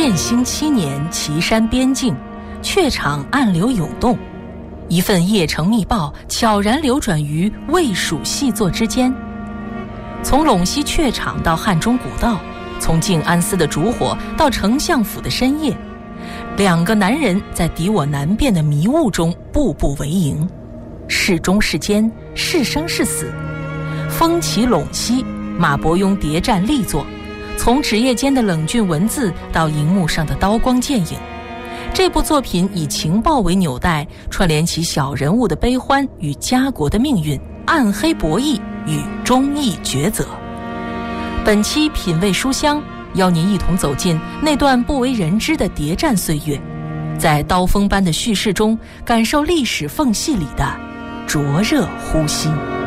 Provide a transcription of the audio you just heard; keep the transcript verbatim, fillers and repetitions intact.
建兴七年，岐山边境，榷场暗流涌动，一份邺城密报悄然流转于魏蜀细作之间。从陇西榷场到汉中古道，从静安寺的烛火到丞相府的深夜，两个男人在敌我难辨的迷雾中步步为营，是忠是奸，是生是死。风起陇西，马伯庸谍战力作，从纸页间的冷峻文字到荧幕上的刀光剑影，这部作品以情报为纽带，串联起小人物的悲欢与家国的命运，暗黑博弈与忠义抉择。本期品味书香，邀您一同走进那段不为人知的谍战岁月，在刀锋般的叙事中感受历史缝隙里的灼热呼吸。